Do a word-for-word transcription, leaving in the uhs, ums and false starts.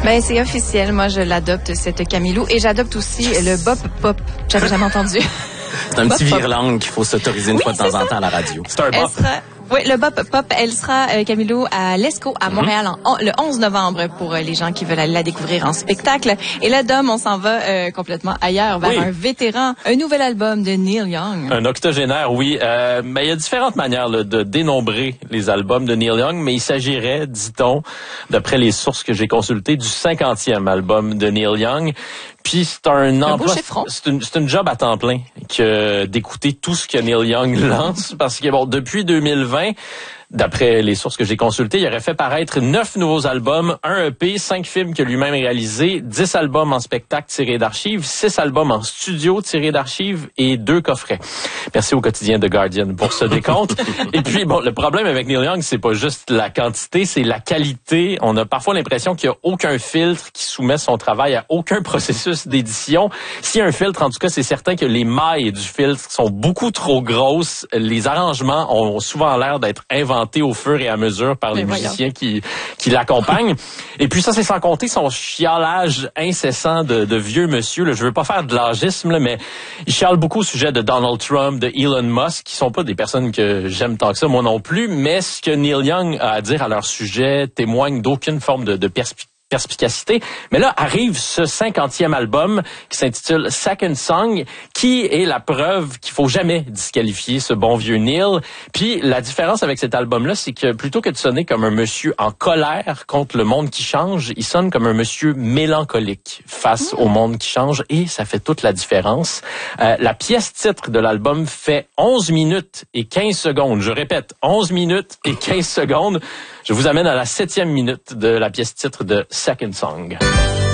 Ben, c'est officiel. Moi, je l'adopte, cette Camilou. Et j'adopte aussi le Bop Pop. J'avais jamais entendu. C'est un petit vire-langue qu'il faut s'autoriser une oui, fois de temps ça. en temps à la radio. C'est un bop. Oui, le Bop Pop, elle sera, euh, Camilou, à l'Esco, à Montréal, mm-hmm. en, le onze novembre, pour euh, les gens qui veulent aller la découvrir en spectacle. Et là, Dom, on s'en va euh, complètement ailleurs, vers oui. un vétéran, un nouvel album de Neil Young. Un octogénaire, oui. Euh, mais il y a différentes manières là, de dénombrer les albums de Neil Young, mais il s'agirait, dit-on, d'après les sources que j'ai consultées, du cinquantième album de Neil Young. Puis c'est un, un emploi, c'est une, c'est une job à temps plein que d'écouter tout ce que Neil Young lance, parce que bon, depuis deux mille vingt, d'après les sources que j'ai consultées, il aurait fait paraître neuf nouveaux albums, un E P, cinq films que lui-même réalisé, dix albums en spectacle tirés d'archives, six albums en studio tirés d'archives et deux coffrets. Merci au quotidien The Guardian pour ce décompte. Et puis, bon, le problème avec Neil Young, c'est pas juste la quantité, c'est la qualité. On a parfois l'impression qu'il y a aucun filtre qui soumet son travail à aucun processus d'édition. S'il y a un filtre, en tout cas, c'est certain que les mailles du filtre sont beaucoup trop grosses. Les arrangements ont souvent l'air d'être inventés au fur et à mesure par les musiciens qui qui l'accompagnent. Et puis ça, c'est sans compter son chialage incessant de, de vieux monsieur. Là. Je veux pas faire de l'âgisme, là, mais il chiale beaucoup au sujet de Donald Trump, de Elon Musk, qui sont pas des personnes que j'aime tant que ça, moi non plus. Mais ce que Neil Young a à dire à leur sujet témoigne d'aucune forme de, de perspicacité. perspicacité. Mais là arrive ce cinquantième album qui s'intitule Second Song, qui est la preuve qu'il faut jamais disqualifier ce bon vieux Neil. Puis la différence avec cet album-là, c'est que plutôt que de sonner comme un monsieur en colère contre le monde qui change, il sonne comme un monsieur mélancolique face mmh. au monde qui change, et ça fait toute la différence. Euh, la pièce titre de l'album fait onze minutes et quinze secondes. Je répète, onze minutes et quinze secondes. Je vous amène à la septième minute de la pièce titre de Second Song.